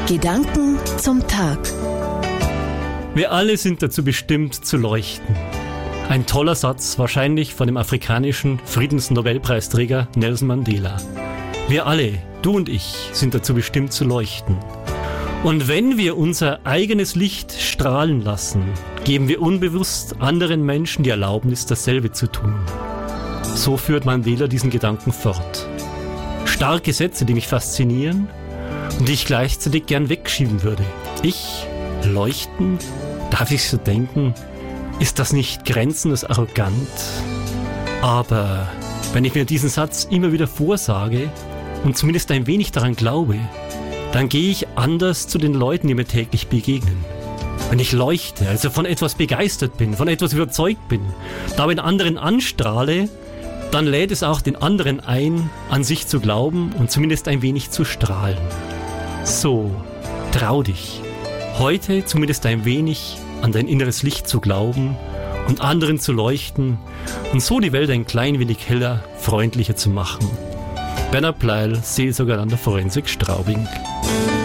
Gedanken zum Tag. Wir alle sind dazu bestimmt zu leuchten. Ein toller Satz, wahrscheinlich von dem afrikanischen Friedensnobelpreisträger Nelson Mandela. Wir alle, du und ich, sind dazu bestimmt zu leuchten. Und wenn wir unser eigenes Licht strahlen lassen, geben wir unbewusst anderen Menschen die Erlaubnis, dasselbe zu tun. So führt Mandela diesen Gedanken fort. Starke Sätze, die mich faszinieren und die ich gleichzeitig gern wegschieben würde. Ich leuchten? Darf ich so denken? Ist das nicht grenzenlos arrogant? Aber wenn ich mir diesen Satz immer wieder vorsage und zumindest ein wenig daran glaube, dann gehe ich anders zu den Leuten, die mir täglich begegnen. Wenn ich leuchte, also von etwas begeistert bin, von etwas überzeugt bin, dabei anderen anstrahle, dann lädt es auch den anderen ein, an sich zu glauben und zumindest ein wenig zu strahlen. So, trau dich, heute zumindest ein wenig an dein inneres Licht zu glauben und anderen zu leuchten und so die Welt ein klein wenig heller, freundlicher zu machen. Bernhard Pleil, Seelsorger an der Forensik Straubing.